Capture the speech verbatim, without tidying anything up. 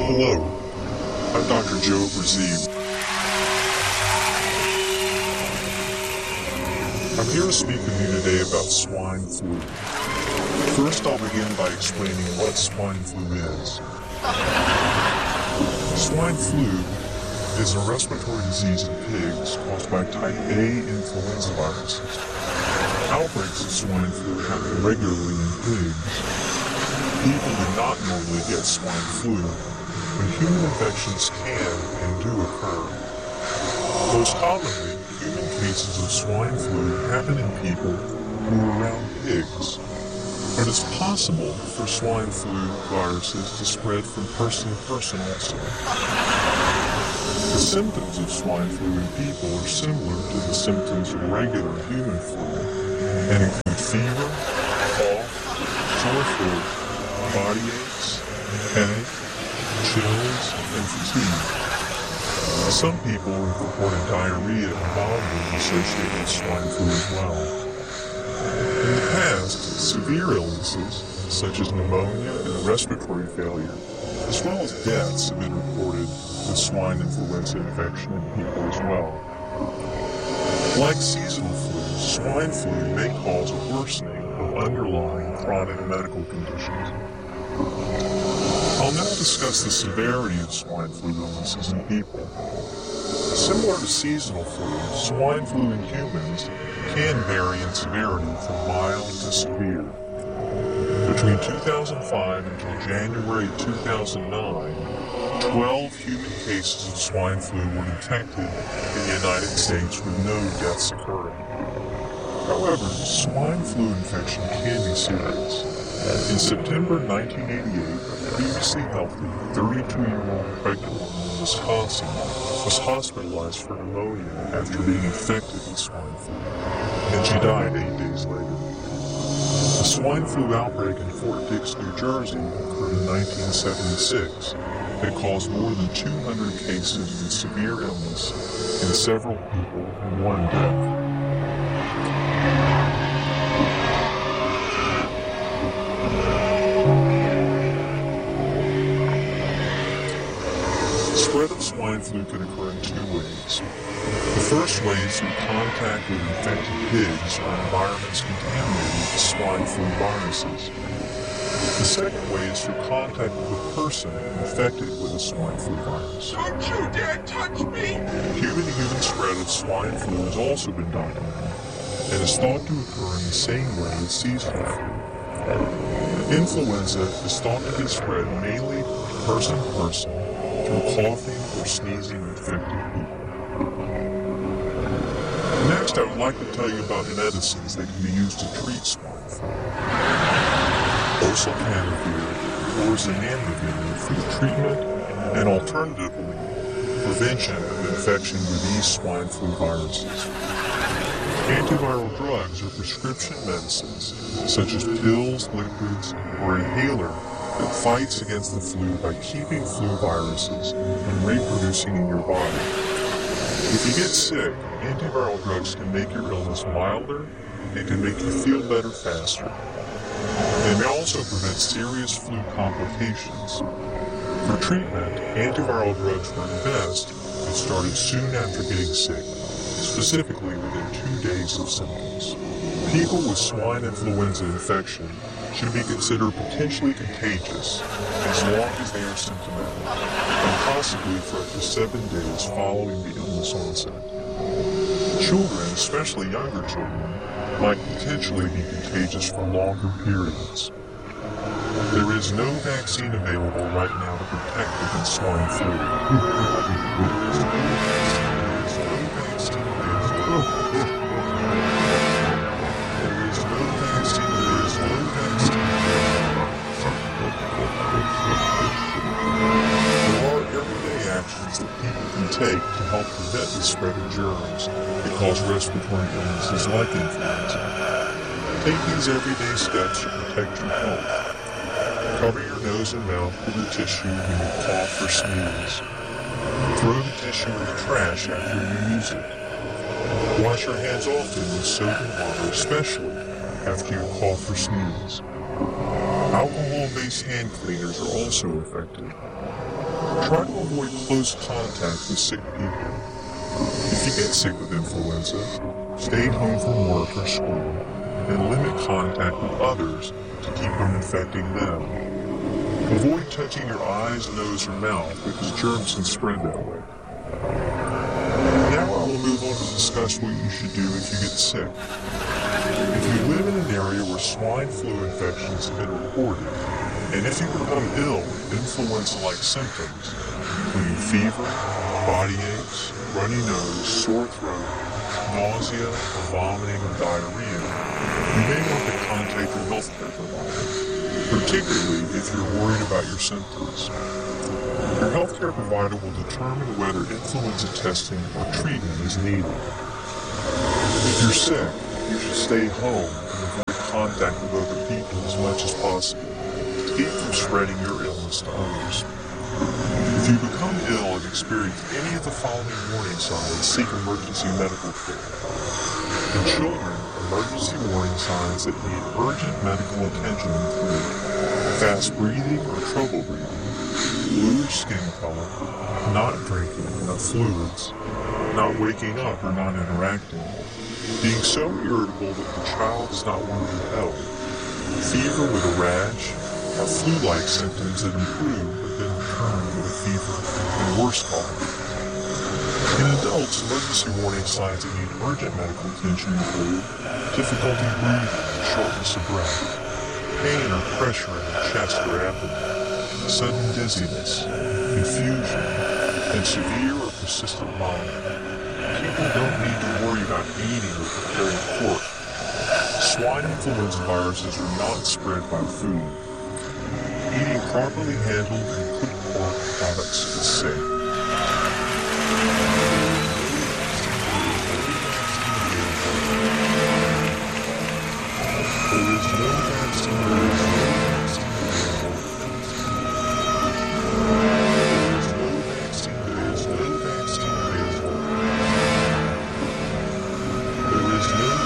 Hello, I'm Doctor Joe Brazil. I'm here to speak with you today about swine flu. First, I'll begin by explaining what swine flu is. Swine flu is a respiratory disease in pigs caused by type A influenza viruses. Outbreaks of swine flu happen regularly in pigs. People do not normally get swine flu, but human infections can and do occur. Most commonly, human cases of swine flu happen in people who are around pigs, but it's possible for swine flu viruses to spread from person to person also. The symptoms of swine flu in people are similar to the symptoms of regular human flu, and include fever, cough, sore throat, body aches, headache, chills, and fatigue. Some people have reported diarrhea and vomiting associated with swine flu as well. In the past, severe illnesses, such as pneumonia and respiratory failure, as well as deaths have been reported with swine influenza infection in people as well. Like seasonal flu, swine flu may cause a worsening of underlying chronic medical conditions. I'll now discuss the severity of swine flu illnesses in people. Similar to seasonal flu, swine flu in humans can vary in severity from mild to severe. Between two thousand five until January two thousand nine, twelve human cases of swine flu were detected in the United States with no deaths occurring. However, swine flu infection can be serious. In September nineteen eighty-eight, a previously healthy thirty-two-year-old pregnant woman in Wisconsin was hospitalized for pneumonia after being infected with swine flu, and she died eight days later. A swine flu outbreak in Fort Dix, New Jersey occurred in nineteen seventy-six that caused more than two hundred cases of severe illness in several people and one death. The spread of swine flu can occur in two ways. The first way is through contact with infected pigs or environments contaminated with swine flu viruses. The second way is through contact with a person infected with a swine flu virus. Don't you dare touch me! Human-to-human spread of swine flu has also been documented and is thought to occur in the same way as seasonal flu. Influenza is thought to be spread mainly person to person through coughing or sneezing infected people. Next, I would like to tell you about medicines that can be used to treat swine flu. Oseltamivir or zanamivir for the treatment and alternatively prevention of infection with these swine flu viruses. Antiviral drugs are prescription medicines such as pills, liquids, or inhaler that fights against the flu by keeping flu viruses from reproducing in your body. If you get sick, antiviral drugs can make your illness milder and can make you feel better faster. They may also prevent serious flu complications. For treatment, antiviral drugs work best if started soon after getting sick, specifically within two days of symptoms. People with swine influenza infection should be considered potentially contagious as long as they are symptomatic, and possibly for up to seven days following the illness onset. Children, especially younger children, might potentially be contagious for longer periods. There is no vaccine available right now to protect against swine flu. There is no vaccine available. There is no vaccine. There is no vaccine. There are everyday actions that people can take to help prevent the spread of germs that cause respiratory illnesses like influenza. Take these everyday steps to protect your health. Cover your nose and mouth with a tissue when you cough or sneeze. Throw the tissue in the trash after you use it. Wash your hands often with soap and water, especially after you cough or sneeze. Alcohol-based hand cleaners are also effective. Try to avoid close contact with sick people. If you get sick with influenza, stay home from work or school and limit contact with others to keep from infecting them. Avoid touching your eyes, nose, or mouth because germs can spread that way. Now I will move on to discuss what you should do if you get sick. If you live in an area where swine flu infections have been reported, and if you become ill with influenza-like symptoms, including fever, body aches, runny nose, sore throat, nausea, or vomiting or diarrhea, you may want to contact your healthcare provider, particularly if you're worried about your symptoms. Your healthcare provider will determine whether influenza testing or treatment is needed. If you're sick, you should stay home and avoid contact with other people as much as possible to keep from spreading your illness to others. If you become ill and experience any of the following warning signs, seek emergency medical care. In children, emergency warning signs that need urgent medical attention include fast breathing or trouble breathing, bluish skin color, not drinking enough fluids, not waking up or not interacting, being so irritable that the child does not want to be held, fever with a rash, or flu-like symptoms that improve but then return with a fever and worse cough. In adults, emergency warning signs that need urgent medical attention include difficulty breathing and shortness of breath, pain or pressure in the chest or abdomen, sudden dizziness, confusion, and severe or persistent vomiting. People don't need to worry about eating or preparing pork. Swine influenza viruses are not spread by food. Eating properly handled and cooked pork products is safe. There is no vaccine available. There is no